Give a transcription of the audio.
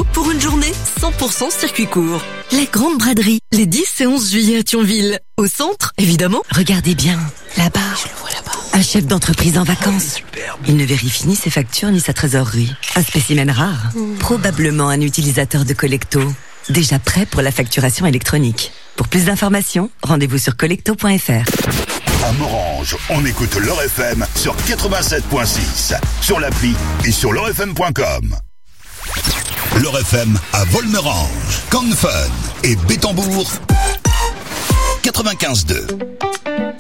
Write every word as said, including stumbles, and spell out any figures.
Collecto pour une journée cent pour cent circuit court. La Grande Braderie, les dix et onze juillet à Thionville. Au centre, évidemment. Regardez bien, là-bas. Je le vois là-bas. Un chef d'entreprise en vacances. Il ne vérifie ni ses factures ni sa trésorerie. Un spécimen rare. Mmh. Probablement un utilisateur de Collecto. Déjà prêt pour la facturation électronique. Pour plus d'informations, rendez-vous sur collecto point f r. À Morhange, on écoute l'Or F M sur quatre-vingt-sept virgule six, sur l'appli et sur l'or f m point com. L'Or F M à Volmerange, Cannes Fun et Bétambourg, quatre-vingt-quinze virgule deux.